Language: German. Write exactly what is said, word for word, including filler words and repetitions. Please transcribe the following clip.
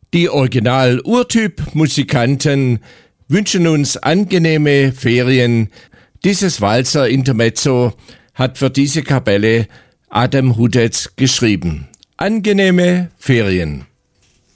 Die Original-Urtyp-Musikanten wünschen uns angenehme Ferien. Dieses Walzer-Intermezzo hat für diese Kapelle Adam Hudetz geschrieben. Angenehme Ferien.